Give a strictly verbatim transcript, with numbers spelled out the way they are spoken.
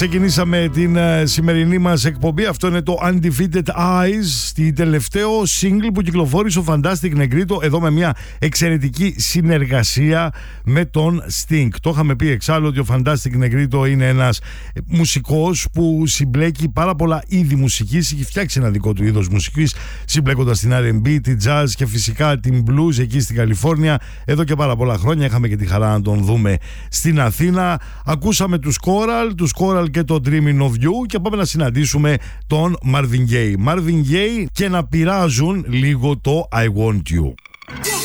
Ξεκινήσαμε την uh, σημερινή μας εκπομπή. Αυτό είναι το Undefeated Eyes, τη τελευταίο single που κυκλοφόρησε ο Fantastic Negrito, εδώ με μια εξαιρετική συνεργασία με τον Sting. Το είχαμε πει εξάλλου ότι ο Fantastic Negrito είναι ένας μουσικός που συμπλέκει πάρα πολλά είδη μουσικής. Έχει φτιάξει ένα δικό του είδος μουσικής, συμπλέκοντας την αρ εντ μπι, την jazz και φυσικά την blues εκεί στην Καλιφόρνια εδώ και πάρα πολλά χρόνια. Είχαμε και τη χαρά να τον δούμε στην Αθήνα. Ακούσαμε τους Coral, τους Coral και το Dreaming of You και πάμε να συναντήσουμε τον Marvin Gaye. Marvin Gaye και να πειράζουν λίγο το I Want You.